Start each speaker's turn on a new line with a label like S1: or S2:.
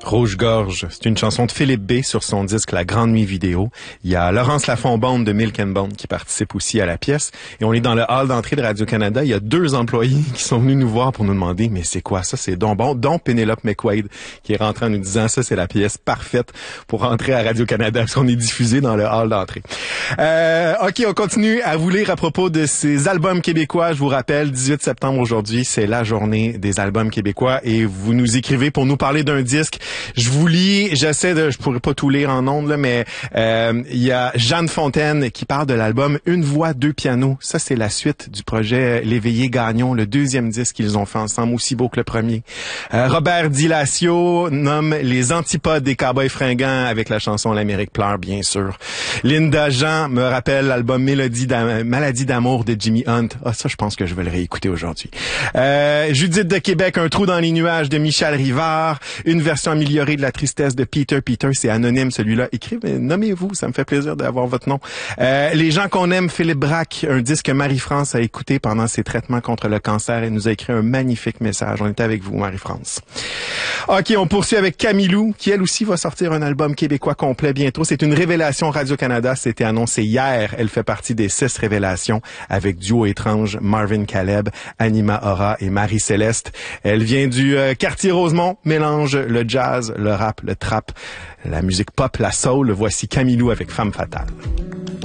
S1: Rouge-Gorge, c'est une chanson de Philippe B sur son disque La Grande Nuit vidéo. Il y a Laurence Lafont-Bond de Milk and Bone qui participe aussi à la pièce. Et on est dans le hall d'entrée de Radio-Canada. Il y a 2 employés qui sont venus nous voir pour nous demander « Mais c'est quoi ça? C'est donc bon. » Dont Pénélope McQuaid qui est rentrée en nous disant « Ça, c'est la pièce parfaite pour rentrer à Radio-Canada parce qu'on est diffusé dans le hall d'entrée. » OK, on continue à vous lire à propos de ces albums québécois. Je vous rappelle, 18 septembre aujourd'hui, c'est la journée des albums québécois et vous nous écrivez pour nous parler d'un disque. Je vous lis, je pourrais pas tout lire en ondes, là, mais il y a Jeanne Fontaine qui parle de l'album Une voix, 2 pianos. Ça, c'est la suite du projet L'Éveillé Gagnon, le 2e disque qu'ils ont fait ensemble, aussi beau que le premier. Robert Dilacio nomme Les Antipodes des Cowboys fringants avec la chanson L'Amérique pleure, bien sûr. Linda Jean me rappelle l'album Maladie d'amour de Jimmy Hunt. Ah, ça, je pense que je vais le réécouter aujourd'hui. Judith de Québec, Un trou dans les nuages de Michel Rivard, une version améliorée de La tristesse de Peter. Peter, c'est anonyme celui-là. Écrivez, nommez-vous, ça me fait plaisir d'avoir votre nom. Les gens qu'on aime, Philippe Braque, un disque que Marie-France a écouté pendant ses traitements contre le cancer et nous a écrit un magnifique message. On est avec vous, Marie-France. OK, on poursuit avec Camilou, qui elle aussi va sortir un album québécois complet bientôt. C'est une révélation Radio-Canada, c'était annoncé hier. Elle fait partie des 6 révélations avec duo étrange Marvin Caleb, Anima Aura et Marie-Céleste. Elle vient du quartier Rosemont, mélange le jazz, le rap, le trap, la musique pop, la soul. Voici Camilou avec Femme fatale.